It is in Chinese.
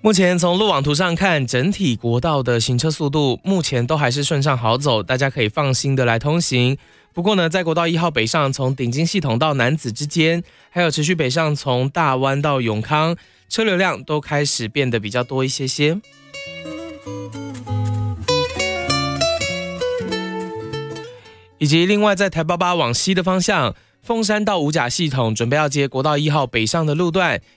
目前从路网图上看，整体国道的行车速度目前都还是顺畅好走，大家可以放心的来通行。不过呢，在国道1号北上从顶金系统到楠梓之间，还有持续北上从大湾到永康，车流量都开始变得比较多一些些。以及另外在台88往西的方向，凤山到五甲系统准备要接国道1号北上的路段，